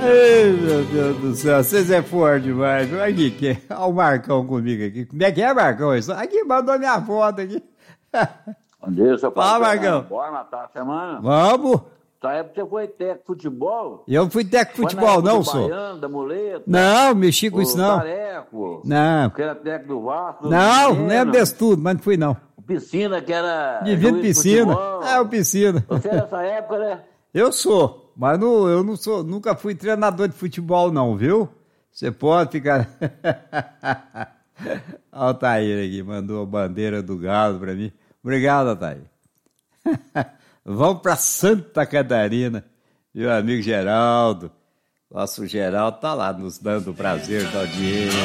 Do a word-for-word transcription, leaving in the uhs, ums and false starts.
Ai, meu Deus do céu, vocês é forte demais. Aqui, que... olha o Marcão comigo aqui. Como é que é, Marcão? Isso aqui mandou minha foto aqui. Bom dia, seu Fala, Marcão. Bora matar a semana? Vamos. Só é porque você foi técnico de futebol? Eu não fui técnico de futebol, não, sou. Baiano, da muleta? Não, mexi com isso, não. Tareco, não. Que era técnico do Vasco. Não, não lembro desse tudo, mas não fui, não. Piscina, que era. Divino piscina. É, o piscina. Você é dessa época, né? Eu sou, mas não, eu não sou, nunca fui treinador de futebol, não, viu? Você pode ficar. Olha o Altair aqui, mandou a bandeira do Galo pra mim. Obrigado, Altair. Vamos para Santa Catarina. Meu amigo Geraldo. Nosso Geraldo tá lá nos dando o prazer da audiência.